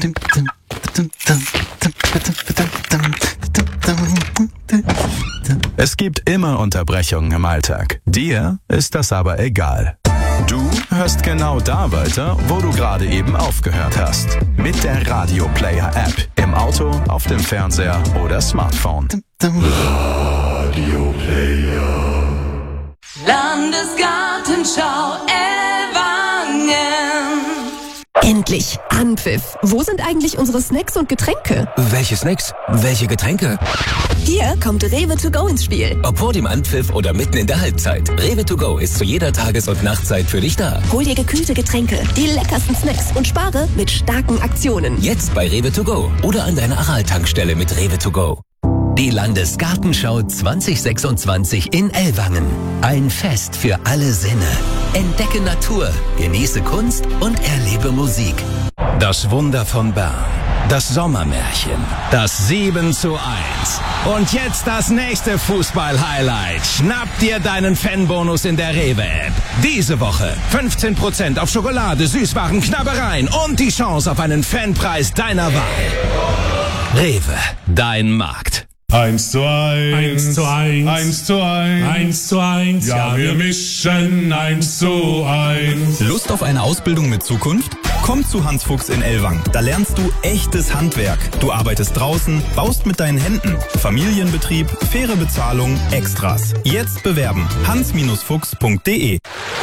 Es gibt immer Unterbrechungen im Alltag. Dir ist das aber egal. Du hörst genau da weiter, wo du gerade eben aufgehört hast. Mit der Radio Player App. Im Auto, auf dem Fernseher oder Smartphone. Radio Player. Landesgartenschau Ellwangen. Endlich! Anpfiff! Wo sind eigentlich unsere Snacks und Getränke? Welche Snacks? Welche Getränke? Hier kommt Rewe to go ins Spiel. Ob vor dem Anpfiff oder mitten in der Halbzeit. Rewe to go ist zu jeder Tages- und Nachtzeit für dich da. Hol dir gekühlte Getränke, die leckersten Snacks und spare mit starken Aktionen. Jetzt bei Rewe to go oder an deiner Aral-Tankstelle mit Rewe to go. Die Landesgartenschau 2026 in Ellwangen. Ein Fest für alle Sinne. Entdecke Natur, genieße Kunst und erlebe Musik. Das Wunder von Bern. Das Sommermärchen. Das 7:1. Und jetzt das nächste Fußball-Highlight. Schnapp dir deinen Fanbonus in der Rewe-App. Diese Woche 15% auf Schokolade, Süßwaren, Knabbereien und die Chance auf einen Fanpreis deiner Wahl. Rewe, dein Markt. 1:1. 1:1. 1:1. 1:1. Ja, wir mischen 1:1. Lust auf eine Ausbildung mit Zukunft? Komm zu Hans Fuchs in Ellwangen. Da lernst du echtes Handwerk. Du arbeitest draußen, baust mit deinen Händen. Familienbetrieb, faire Bezahlung, Extras. Jetzt bewerben. hans-fuchs.de.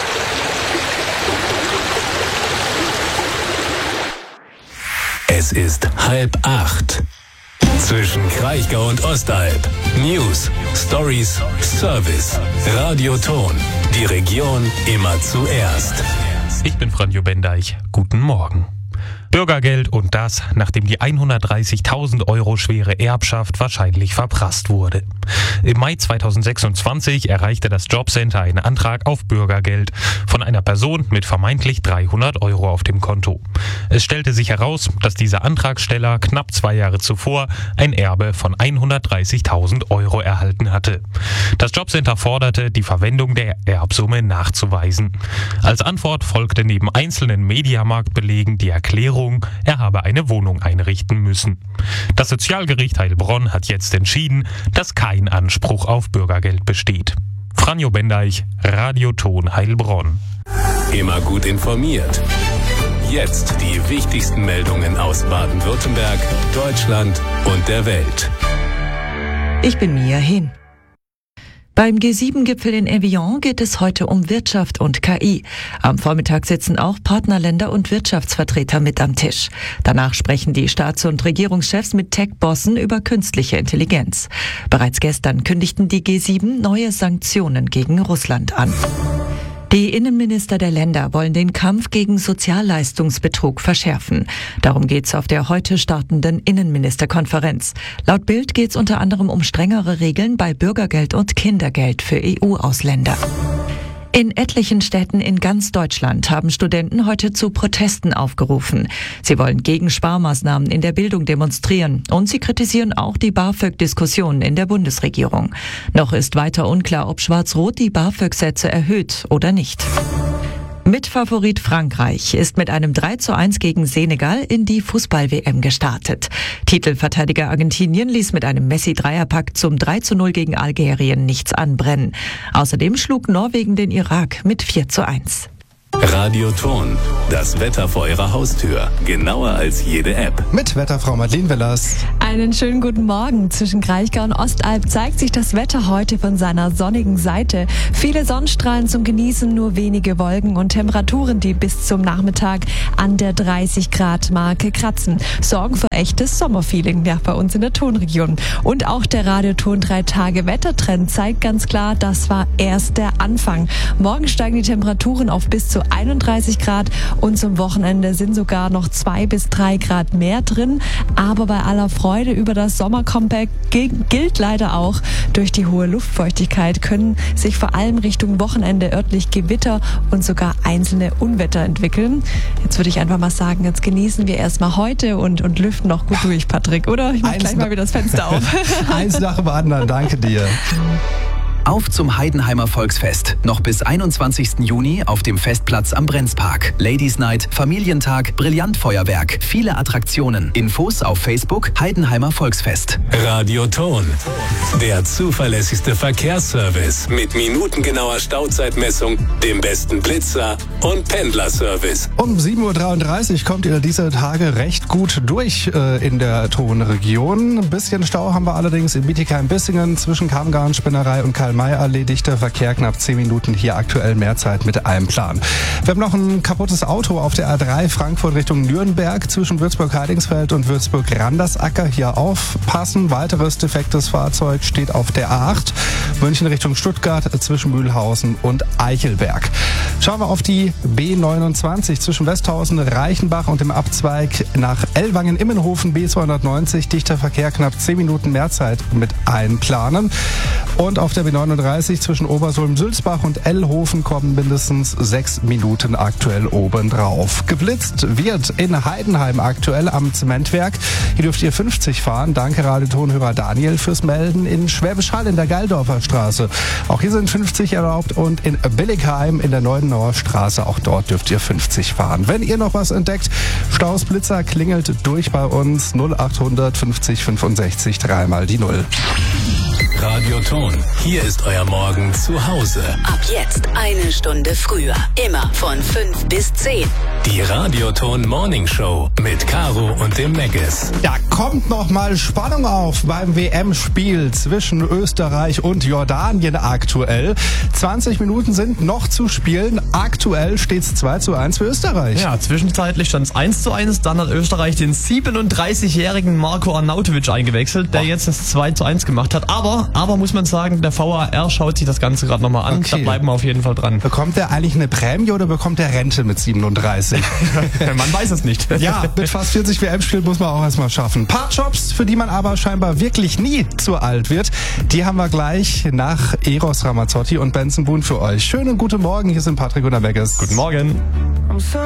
Es ist 7:30. Zwischen Kraichgau und Ostalb. News, Stories, Service. Radioton. Die Region immer zuerst. Ich bin Franjo Bendeich. Guten Morgen. Bürgergeld und das, nachdem die 130.000 € schwere Erbschaft wahrscheinlich verprasst wurde. Im Mai 2026 erreichte das Jobcenter einen Antrag auf Bürgergeld von einer Person mit vermeintlich 300 € auf dem Konto. Es stellte sich heraus, dass dieser Antragsteller knapp 2 Jahre zuvor ein Erbe von 130.000 € erhalten hatte. Das Jobcenter forderte, die Verwendung der Erbsumme nachzuweisen. Als Antwort folgte neben einzelnen Mediamarktbelegen die Erklärung, er habe eine Wohnung einrichten müssen. Das Sozialgericht Heilbronn hat jetzt entschieden, dass kein Anspruch auf Bürgergeld besteht. Franjo Bendeich, Radioton Heilbronn. Immer gut informiert. Jetzt die wichtigsten Meldungen aus Baden-Württemberg, Deutschland und der Welt. Ich bin Mia Hin. Beim G7-Gipfel in Evian geht es heute um Wirtschaft und KI. Am Vormittag sitzen auch Partnerländer und Wirtschaftsvertreter mit am Tisch. Danach sprechen die Staats- und Regierungschefs mit Tech-Bossen über künstliche Intelligenz. Bereits gestern kündigten die G7 neue Sanktionen gegen Russland an. Die Innenminister der Länder wollen den Kampf gegen Sozialleistungsbetrug verschärfen. Darum geht's auf der heute startenden Innenministerkonferenz. Laut Bild geht's unter anderem um strengere Regeln bei Bürgergeld und Kindergeld für EU-Ausländer. In etlichen Städten in ganz Deutschland haben Studenten heute zu Protesten aufgerufen. Sie wollen gegen Sparmaßnahmen in der Bildung demonstrieren und sie kritisieren auch die BAföG-Diskussion in der Bundesregierung. Noch ist weiter unklar, ob Schwarz-Rot die BAföG-Sätze erhöht oder nicht. Mitfavorit Frankreich ist mit einem 3:1 gegen Senegal in die Fußball-WM gestartet. Titelverteidiger Argentinien ließ mit einem Messi-Dreierpack zum 3:0 gegen Algerien nichts anbrennen. Außerdem schlug Norwegen den Irak mit 4:1. Radioton. Das Wetter vor Ihrer Haustür. Genauer als jede App. Mit Wetterfrau Madeleine Wellers. Einen schönen guten Morgen. Zwischen Kraichgau und Ostalb zeigt sich das Wetter heute von seiner sonnigen Seite. Viele Sonnenstrahlen zum Genießen, nur wenige Wolken und Temperaturen, die bis zum Nachmittag an der 30-Grad-Marke kratzen. Sorgen für echtes Sommerfeeling, ja, bei uns in der Tonregion. Und auch der Radioton 3-Tage-Wettertrend zeigt ganz klar, das war erst der Anfang. Morgen steigen die Temperaturen auf bis zu 31 Grad und zum Wochenende sind sogar noch 2 bis 3 Grad mehr drin. Aber bei aller Freude über das Sommercomeback gilt leider auch, durch die hohe Luftfeuchtigkeit können sich vor allem Richtung Wochenende örtlich Gewitter und sogar einzelne Unwetter entwickeln. Jetzt würde ich einfach mal sagen, jetzt genießen wir erstmal heute und lüften noch gut durch, Patrick, oder? Ich mach gleich mal wieder das Fenster auf. Eins nach dem anderen, danke dir. Auf zum Heidenheimer Volksfest. Noch bis 21. Juni auf dem Festplatz am Brenzpark. Ladies Night, Familientag, Brillantfeuerwerk, viele Attraktionen. Infos auf Facebook Heidenheimer Volksfest. Radioton. Der zuverlässigste Verkehrsservice mit minutengenauer Stauzeitmessung, dem besten Blitzer und Pendlerservice. Um 7.33 Uhr kommt ihr diese Tage recht gut durch in der Tonregion. Ein bisschen Stau haben wir allerdings in Bietigheim-Bissingen zwischen Kamgarn, Spinnerei und Karl-May-Allee. Dichter Verkehr, knapp 10 Minuten. Hier aktuell mehr Zeit mit einem Plan. Wir haben noch ein kaputtes Auto auf der A3 Frankfurt Richtung Nürnberg zwischen Würzburg-Heidingsfeld und Würzburg-Randersacker. Hier aufpassen. Weiteres defektes Fahrzeug steht auf der A8 München Richtung Stuttgart zwischen Mühlhausen und Eichelberg. Schauen wir auf die B29 zwischen Westhausen, Reichenbach und dem Abzweig nach Ellwangen-Immenhofen B290. Dichter Verkehr, knapp 10 Minuten mehr Zeit mit einplanen. Und auf der B39 zwischen Obersulm-Sülzbach und Ellhofen kommen mindestens 6 Minuten aktuell obendrauf. Geblitzt wird in Heidenheim aktuell am Zementwerk. Hier dürft ihr 50 fahren. Danke Radiotonhörer Daniel fürs Melden. In Schwäbisch Hall in der Geildorfer Straße. Auch hier sind 50 erlaubt und in Billigheim in der Neudenauer Straße. Auch dort dürft ihr 50 fahren. Wenn ihr noch was entdeckt, Staus, Blitzer, klingelt durch bei uns 0800 50 65 3 mal die 0. Radioton. Hier ist euer Morgen zu Hause. Ab jetzt 1 Stunde früher. Immer von 5 bis 10. Die Radioton Morning Show mit Caro und dem Meggis. Da kommt noch mal Spannung auf beim WM-Spiel zwischen Österreich und Jordanien aktuell. 20 Minuten sind noch zu spielen. Aktuell steht es 2:1 für Österreich. Ja, zwischenzeitlich stand es 1:1. Dann hat Österreich den 37-jährigen Marko Arnautovic eingewechselt, der jetzt das 2:1 gemacht hat. Aber muss man sagen, der VAR schaut sich das Ganze gerade nochmal an. Okay. Da bleiben wir auf jeden Fall dran. Bekommt er eigentlich eine Prämie oder bekommt er Rente mit 37? Man weiß es nicht. Ja, mit fast 40 WM-Spielen muss man auch erstmal schaffen. Ein paar Jobs, für die man aber scheinbar wirklich nie zu alt wird, die haben wir gleich nach Eros Ramazzotti und Benson Boone für euch. Schönen guten Morgen, hier sind Patrick und der Meggis. Guten Morgen.